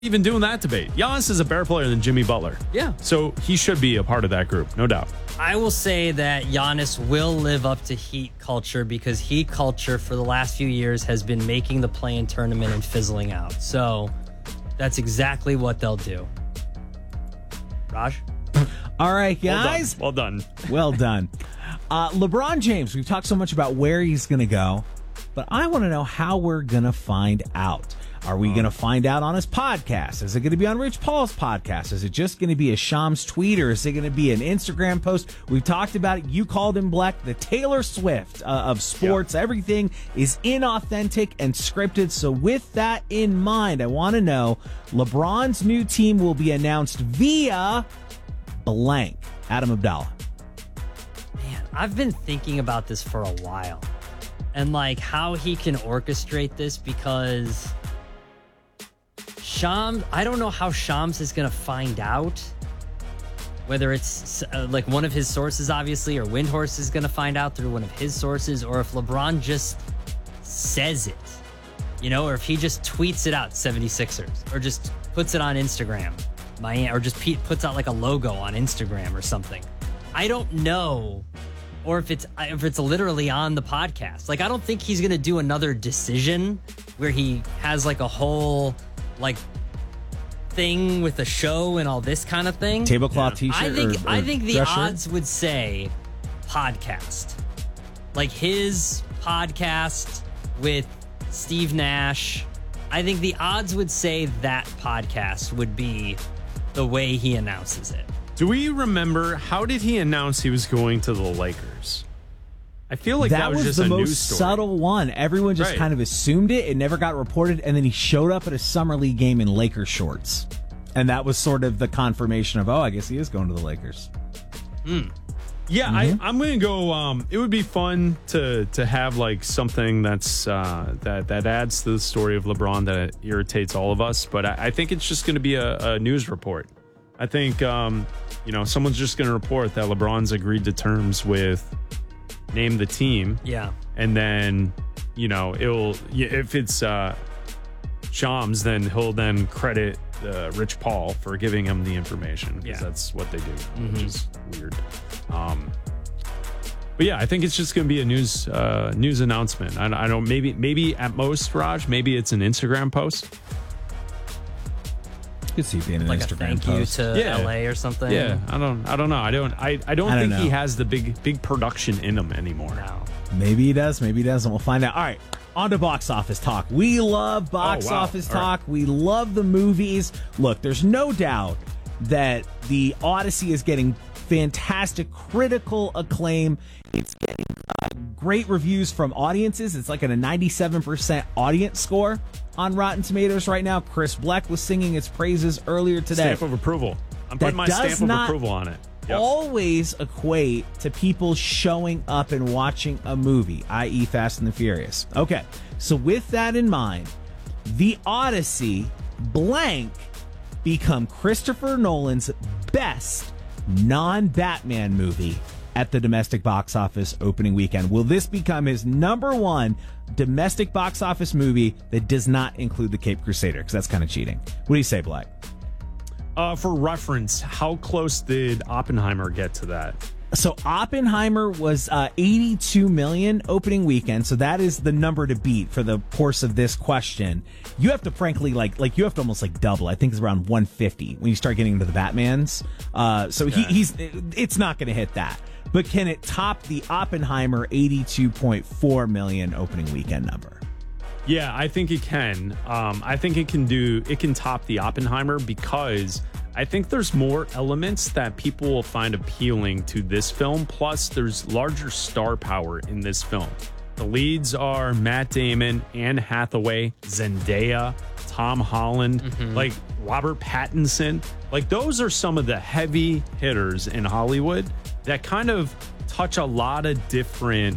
even doing that debate. Giannis is a better player than Jimmy Butler. Yeah. So he should be a part of that group, no doubt. I will say that Giannis will live up to Heat culture because Heat culture for the last few years has been making the play-in tournament and fizzling out. So that's exactly what they'll do. Raj? All right, guys. Well done. Well done. LeBron James, we've talked so much about where he's going to go, but I want to know how we're going to find out. Are we going to find out on his podcast? Is it going to be on Rich Paul's podcast? Is it just going to be a Shams tweet, or is it going to be an Instagram post? We've talked about it. You called him Black, the Taylor Swift of sports. Yeah. Everything is inauthentic and scripted. So with that in mind, I want to know, LeBron's new team will be announced via blank. Adam Abdallah. Man, I've been thinking about this for a while. And like how he can orchestrate this, because Shams, I don't know how Shams is going to find out, whether it's like one of his sources, obviously, or Windhorst is going to find out through one of his sources, or if LeBron just says it, or if he just tweets it out, 76ers, or just puts it on Instagram, or just puts out like a logo on Instagram or something. I don't know. Or if it's literally on the podcast. Like, I don't think he's going to do another decision where he has like a whole like thing with a show and all this kind of thing. Tablecloth t-shirt. I think the odds would say podcast. Like his podcast with Steve Nash. I think the odds would say that podcast would be the way he announces it. Do we remember, how did he announce he was going to the Lakers? I feel like that was just the a most news story. subtle one. Everyone just kind of assumed it. It never got reported. And then he showed up at a summer league game in Lakers shorts. And that was sort of the confirmation of, I guess he is going to the Lakers. Yeah, I'm going to go. It would be fun to have like something that's that adds to the story of LeBron that irritates all of us. But I think it's just going to be a news report. I think, someone's just going to report that LeBron's agreed to terms with name the team. Yeah. And then, if it's Shams, then he'll then credit Rich Paul for giving him the information, because that's what they do, which is weird. But yeah, I think it's just going to be a news announcement. I don't, maybe at most, Raj, maybe it's an Instagram post. You could see it being an like Instagram a thank post. you to LA or something. Yeah, I don't know. I don't think he has the big production in him anymore. No. Maybe he does. Maybe he doesn't. We'll find out. All right. On to box office talk. We love box office talk. Right. We love the movies. Look, there's no doubt that the Odyssey is getting fantastic critical acclaim. It's getting great reviews from audiences. It's like at a 97% audience score on Rotten Tomatoes right now. Chris Bleck was singing its praises earlier today. Stamp of approval. I'm putting my stamp of approval on it. Yep. Always equate to people showing up and watching a movie, i.e. Fast and the Furious. Okay, so with that in mind, The Odyssey blank become Christopher Nolan's best non-Batman movie at the domestic box office opening weekend. Will this become his number one domestic box office movie that does not include The Caped Crusader? Because that's kind of cheating. What do you say, Black? For reference, how close did Oppenheimer get to that? So Oppenheimer was 82 million opening weekend. So that is the number to beat for the course of this question. You have to frankly like you have to almost like double. I think it's around 150 when you start getting into the Batmans. It's not going to hit that. But can it top the Oppenheimer 82.4 million opening weekend number? Yeah, I think it can. I think it can top the Oppenheimer, because I think there's more elements that people will find appealing to this film. Plus, there's larger star power in this film. The leads are Matt Damon, Anne Hathaway, Zendaya, Tom Holland, like Robert Pattinson. Like, those are some of the heavy hitters in Hollywood that kind of touch a lot of different,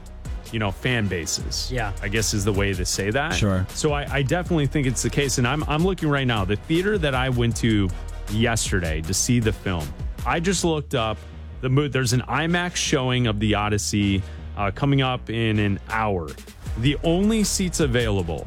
fan bases. Yeah, I guess is the way to say that. Sure. So I definitely think it's the case. And I'm looking right now. The theater that I went to yesterday to see the film, I just looked up the mood. There's an IMAX showing of The Odyssey coming up in an hour. The only seats available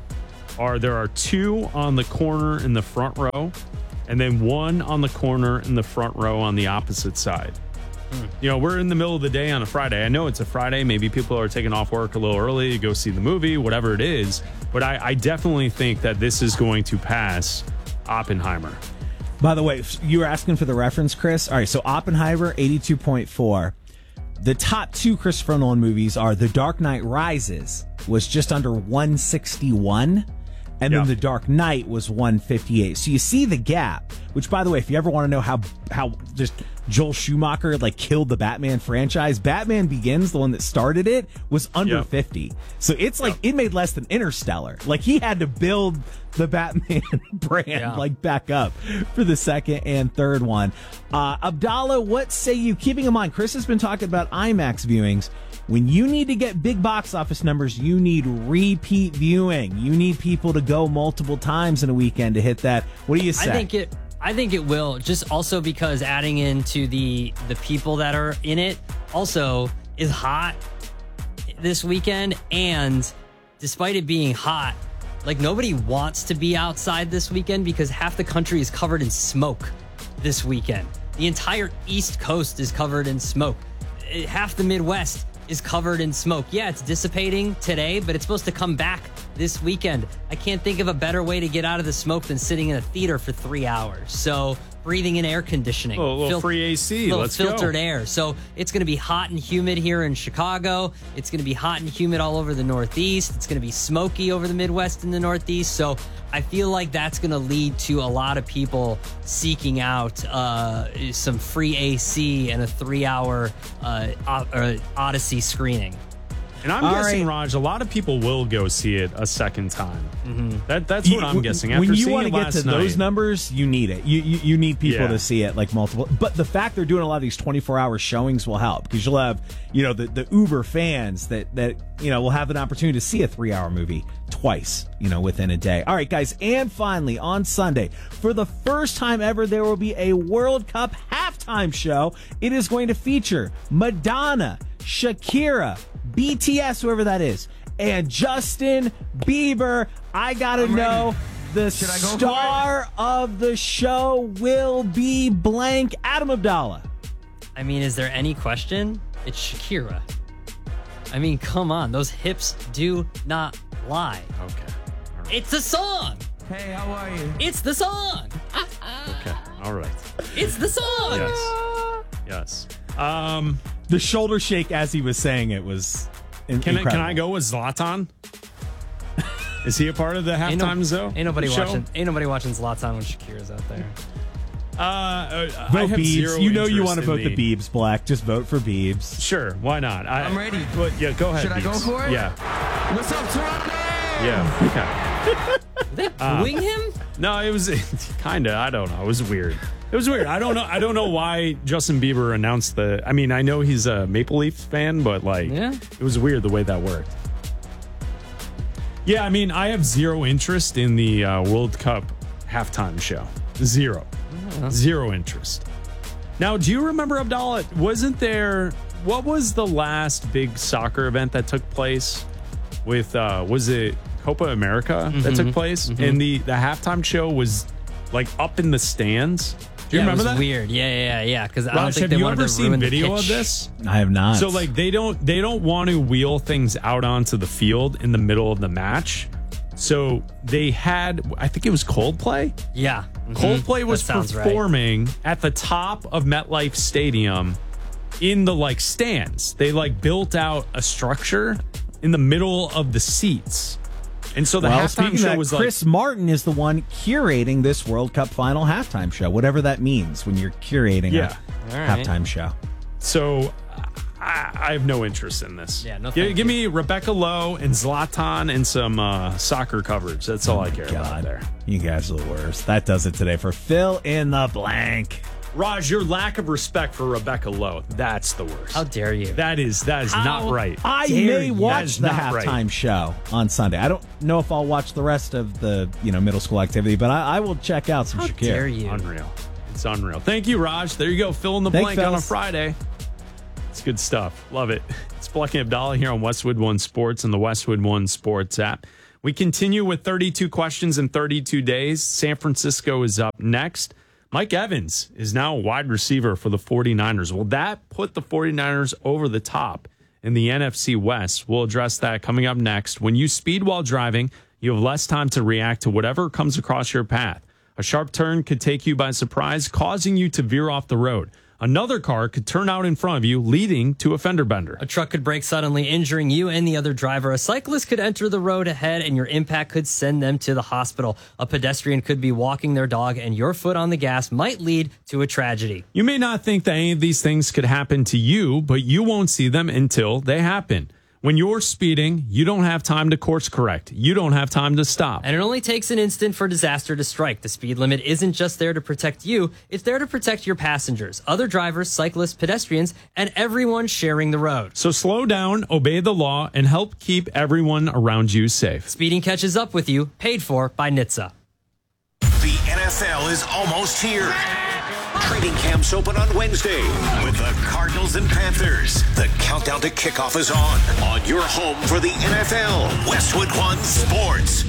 there are 2 on the corner in the front row, and then 1 on the corner in the front row on the opposite side. You know, we're in the middle of the day on a Friday. I know it's a Friday. Maybe people are taking off work a little early to go see the movie, whatever it is. But I definitely think that this is going to pass Oppenheimer. By the way, you were asking for the reference, Chris. All right, so Oppenheimer, 82.4. The top 2 Christopher Nolan movies are The Dark Knight Rises, was just under 161. And then The Dark Knight was 158. So you see the gap, which, by the way, if you ever want to know how just Joel Schumacher killed the Batman franchise, Batman Begins, the one that started it, was under 50. So it's it made less than Interstellar. He had to build the Batman brand back up for the second and third one. Abdallah, what say you? Keeping in mind, Chris has been talking about IMAX viewings. When you need to get big box office numbers, you need repeat viewing. You need people to go multiple times in a weekend to hit that. What do you say? I think it will, just also because adding into the people that are in it also is hot this weekend, and despite it being hot, nobody wants to be outside this weekend because half the country is covered in smoke this weekend. The entire East Coast is covered in smoke. Half the Midwest is covered in smoke. Yeah, it's dissipating today, but it's supposed to come back this weekend. I can't think of a better way to get out of the smoke than sitting in a theater for 3 hours. So breathing in air conditioning. A little free AC. Let's go. Filtered air. So it's going to be hot and humid here in Chicago. It's going to be hot and humid all over the Northeast. It's going to be smoky over the Midwest and the Northeast. So I feel like that's going to lead to a lot of people seeking out some free AC and a 3-hour Odyssey screening. And I'm guessing, Raj, a lot of people will go see it a second time. That's what I'm guessing. After when you seeing want to get to those numbers, you need it. You need people to see it multiple. But the fact they're doing a lot of these 24-hour showings will help, because you'll have the uber fans that will have an opportunity to see a 3-hour movie twice within a day. All right, guys, and finally on Sunday, for the first time ever, there will be a World Cup halftime show. It is going to feature Madonna, Shakira, BTS, whoever that is, and Justin Bieber. I gotta know, the star of the show will be blank. Adam Abdallah. I mean, is there any question? It's Shakira. I mean, come on. Those hips do not lie. Okay. All right. It's the song. Hey, how are you? It's the song. Okay. All right. It's the song. Yes. The shoulder shake as he was saying it was incredible. Can I go with Zlatan? Is he a part of the halftime show? Ain't nobody watching Zlatan when Shakira's out there. Vote Biebs. You want to vote the Biebs, Black. Just vote for Biebs. Sure, why not? I'm ready. But yeah, go ahead. Should I go for it? Yeah. What's up, Toronto? Yeah. Are they booing him? No, it was kind of. I don't know. It was weird. I don't know why Justin Bieber announced the. I mean, I know he's a Maple Leafs fan, but it was weird the way that worked. Yeah, I mean, I have zero interest in the World Cup halftime show. Zero interest. Now, do you remember, Abdallah? What was the last big soccer event that took place with? Was it Copa America that took place? And the halftime show was up in the stands. Do you remember that? Weird. Yeah. Because I don't Raj, think they have you wanted ever to seen ruin the video pitch. of this? I have not. So they don't want to wheel things out onto the field in the middle of the match. So they had, I think it was Coldplay. Yeah. Coldplay was sounds performing at the top of MetLife Stadium in the stands. They built out a structure in the middle of the seats. And so the halftime show was Chris Martin is the one curating this World Cup final halftime show, whatever that means when you're curating a halftime show. So I have no interest in this. Yeah, no. Give me Rebecca Lowe and Zlatan and some soccer coverage. That's all I care about there. You guys are the worst. That does it today for Fill in the Blank. Raj, your lack of respect for Rebecca Lowe, that's the worst. How dare you? That is not right. I may watch the halftime show on Sunday. I don't know if I'll watch the rest of the middle school activity, but I will check out some Shakira. How dare you? Unreal. It's unreal. Thank you, Raj. There you go. Fill in the blank on a Friday. It's good stuff. Love it. It's Black and Abdallah here on Westwood One Sports and the Westwood One Sports app. We continue with 32 questions in 32 days. San Francisco is up next. Mike Evans is now a wide receiver for the 49ers. Will that put the 49ers over the top in the NFC West? We'll address that coming up next. When you speed while driving, you have less time to react to whatever comes across your path. A sharp turn could take you by surprise, causing you to veer off the road. Another car could turn out in front of you, leading to a fender bender. A truck could brake suddenly, injuring you and the other driver. A cyclist could enter the road ahead, and your impact could send them to the hospital. A pedestrian could be walking their dog, and your foot on the gas might lead to a tragedy. You may not think that any of these things could happen to you, but you won't see them until they happen. When you're speeding, you don't have time to course correct. You don't have time to stop. And it only takes an instant for disaster to strike. The speed limit isn't just there to protect you, it's there to protect your passengers, other drivers, cyclists, pedestrians, and everyone sharing the road. So slow down, obey the law, and help keep everyone around you safe. Speeding catches up with you, paid for by NHTSA. The NFL is almost here. Training camps open on Wednesday with the Cardinals and Panthers. The countdown to kickoff is on your home for the NFL, Westwood One Sports.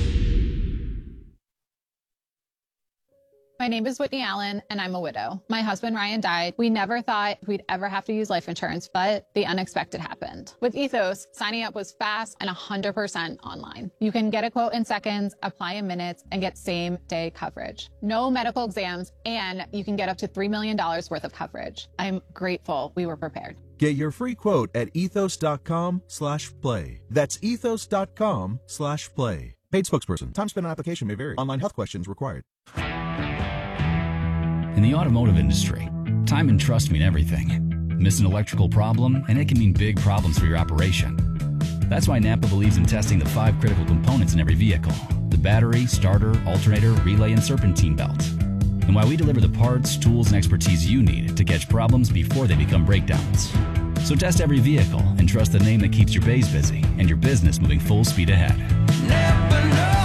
My name is Whitney Allen, and I'm a widow. My husband, Ryan, died. We never thought we'd ever have to use life insurance, but the unexpected happened. With Ethos, signing up was fast and 100% online. You can get a quote in seconds, apply in minutes, and get same-day coverage. No medical exams, and you can get up to $3 million worth of coverage. I'm grateful we were prepared. Get your free quote at ethos.com/play. That's ethos.com/play. Paid spokesperson. Time spent on application may vary. Online health questions required. In the automotive industry, time and trust mean everything. Miss an electrical problem, and it can mean big problems for your operation. That's why Napa believes in testing the 5 critical components in every vehicle: the battery, starter, alternator, relay, and serpentine belt. And why we deliver the parts, tools, and expertise you need to catch problems before they become breakdowns. So test every vehicle and trust the name that keeps your bays busy and your business moving full speed ahead. Never know how.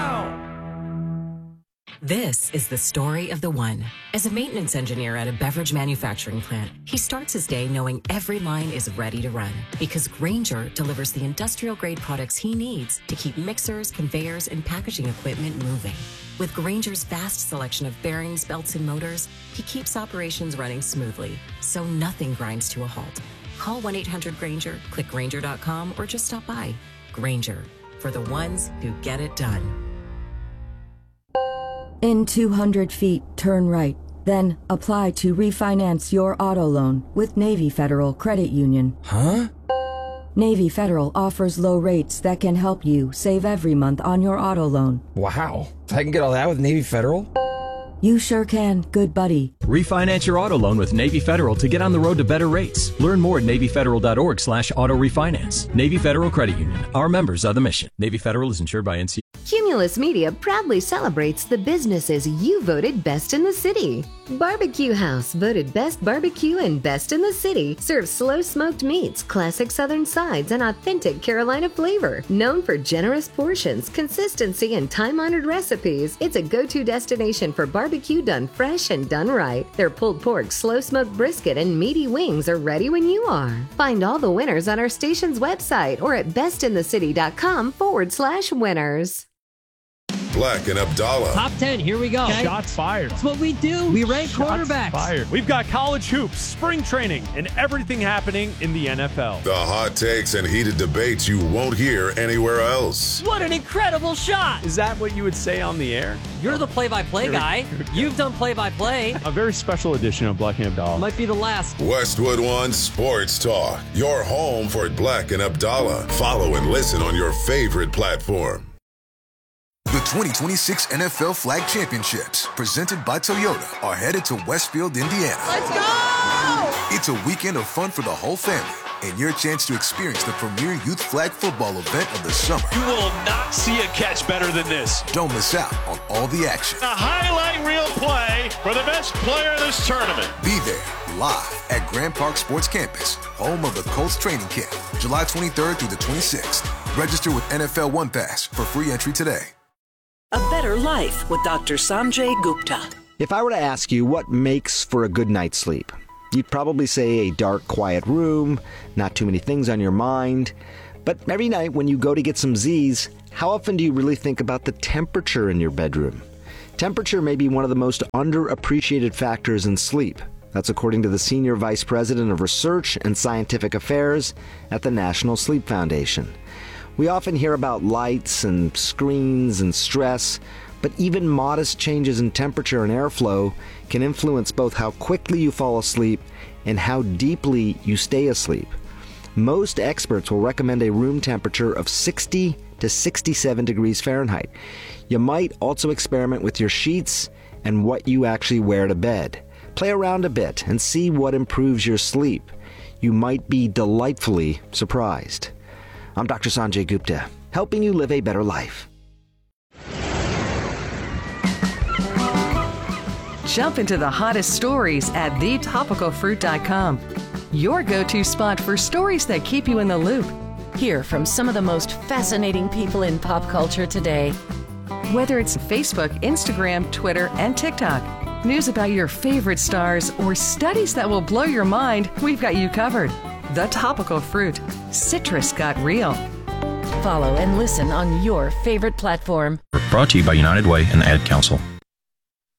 This is the story of the one. As a maintenance engineer at a beverage manufacturing plant, he starts his day knowing every line is ready to run because Grainger delivers the industrial-grade products he needs to keep mixers, conveyors, and packaging equipment moving. With Grainger's vast selection of bearings, belts, and motors, he keeps operations running smoothly, so nothing grinds to a halt. Call 1-800-GRAINGER, click Grainger.com, or just stop by. Grainger, for the ones who get it done. In 200 feet, turn right. Then apply to refinance your auto loan with Navy Federal Credit Union. Huh? Navy Federal offers low rates that can help you save every month on your auto loan. Wow. I can get all that with Navy Federal? You sure can, good buddy. Refinance your auto loan with Navy Federal to get on the road to better rates. Learn more at NavyFederal.org/auto refinance. Navy Federal Credit Union. Our members are the mission. Navy Federal is insured by NC. Cumulus Media proudly celebrates the businesses you voted best in the city. Barbecue House, voted best barbecue and best in the city, serves slow smoked meats, classic southern sides, and authentic Carolina flavor. Known for generous portions, consistency, and time-honored recipes, it's a go-to destination for barbecue done fresh and done right. Their pulled pork, slow smoked brisket, and meaty wings are ready when you are. Find all the winners on our station's website or at bestinthecity.com/winners. Black and Abdallah. Top 10, here we go. Okay. Shots fired. That's what we do. We rank quarterbacks. Fired. We've got college hoops, spring training, and everything happening in the NFL. The hot takes and heated debates you won't hear anywhere else. What an incredible shot. Is that what you would say on the air? You're the play-by-play guy. You've done play-by-play. A very special edition of Black and Abdallah. Might be the last. Westwood One Sports Talk. Your home for Black and Abdallah. Follow and listen on your favorite platform. The 2026 NFL Flag Championships, presented by Toyota, are headed to Westfield, Indiana. Let's go! It's a weekend of fun for the whole family and your chance to experience the premier youth flag football event of the summer. You will not see a catch better than this. Don't miss out on all the action. A highlight reel play for the best player in this tournament. Be there, live at Grand Park Sports Campus, home of the Colts training camp, July 23rd through the 26th. Register with NFL One Pass for free entry today. A Better Life with Dr. Sanjay Gupta. If I were to ask you what makes for a good night's sleep, you'd probably say a dark, quiet room, not too many things on your mind. But every night when you go to get some Z's, How often do you really think about the temperature in your bedroom? Temperature may be one of the most underappreciated factors in sleep. That's according to the Senior Vice President of Research and Scientific Affairs at the National Sleep Foundation. We often hear about lights and screens and stress, but even modest changes in temperature and airflow can influence both how quickly you fall asleep and how deeply you stay asleep. Most experts will recommend a room temperature of 60 to 67 degrees Fahrenheit. You might also experiment with your sheets and what you actually wear to bed. Play around a bit and see what improves your sleep. You might be delightfully surprised. I'm Dr. Sanjay Gupta, helping you live a better life. Jump into the hottest stories at thetopicalfruit.com. Your go-to spot for stories that keep you in the loop. Hear from some of the most fascinating people in pop culture today. Whether it's Facebook, Instagram, Twitter, and TikTok, news about your favorite stars, or studies that will blow your mind, we've got you covered. The Topical Fruit. Citrus got real. Follow and listen on your favorite platform. Brought to you by United Way and the Ad Council.